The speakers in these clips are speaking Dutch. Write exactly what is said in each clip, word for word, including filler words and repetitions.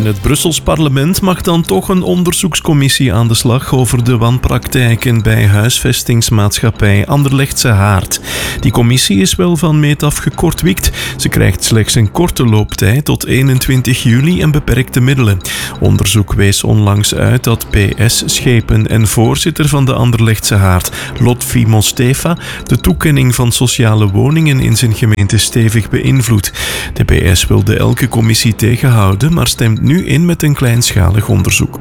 In het Brussels parlement mag dan toch een onderzoekscommissie aan de slag over de wanpraktijken bij huisvestingsmaatschappij Anderlechtse Haard. Die commissie is wel van meet af gekortwiekt. Ze krijgt slechts een korte looptijd tot eenentwintig juli en beperkte middelen. Onderzoek wees onlangs uit dat P S-schepen en voorzitter van de Anderlechtse Haard, Lotfi Mostefa, de toekenning van sociale woningen in zijn gemeente stevig beïnvloedt. De P S wilde elke commissie tegenhouden, maar stemt nu in met een kleinschalig onderzoek.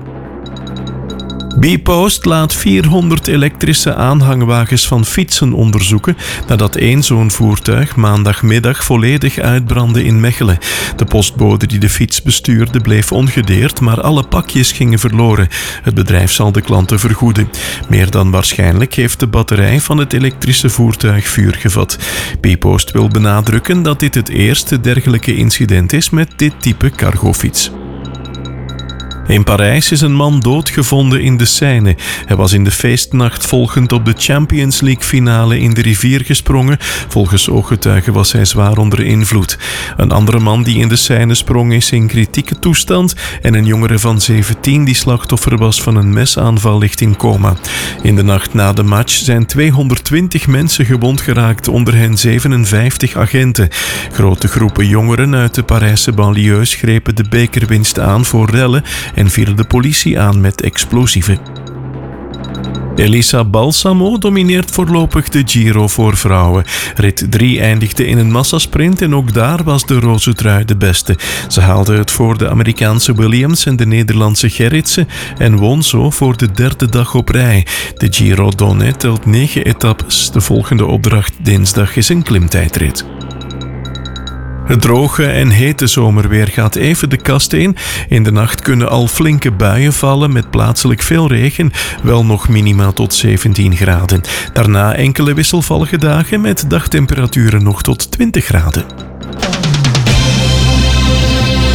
Bpost laat vierhonderd elektrische aanhangwagens van fietsen onderzoeken nadat één zo'n voertuig maandagmiddag volledig uitbrandde in Mechelen. De postbode die de fiets bestuurde bleef ongedeerd, maar alle pakjes gingen verloren. Het bedrijf zal de klanten vergoeden. Meer dan waarschijnlijk heeft de batterij van het elektrische voertuig vuur gevat. Bpost wil benadrukken dat dit het eerste dergelijke incident is met dit type cargofiets. In Parijs is een man doodgevonden in de Seine. Hij was in de feestnacht volgend op de Champions League finale in de rivier gesprongen. Volgens ooggetuigen was hij zwaar onder invloed. Een andere man die in de Seine sprong is in kritieke toestand en een jongere van zeventien die slachtoffer was van een mesaanval ligt in coma. In de nacht na de match zijn tweehonderdtwintig mensen gewond geraakt, onder hen zevenenvijftig agenten. Grote groepen jongeren uit de Parijse banlieues grepen de bekerwinst aan voor rellen en vielen de politie aan met explosieven. Elisa Balsamo domineert voorlopig de Giro voor vrouwen. Rit drie eindigde in een massasprint en ook daar was de roze trui de beste. Ze haalde het voor de Amerikaanse Williams en de Nederlandse Gerritsen en won zo voor de derde dag op rij. De Giro Donne telt negen etappes. De volgende opdracht dinsdag is een klimtijdrit. Het droge en hete zomerweer gaat even de kast in. In de nacht kunnen al flinke buien vallen met plaatselijk veel regen, wel nog minima tot zeventien graden. Daarna enkele wisselvallige dagen met dagtemperaturen nog tot twintig graden.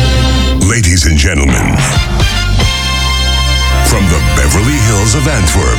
Ladies and gentlemen, from the Beverly Hills of Antwerp,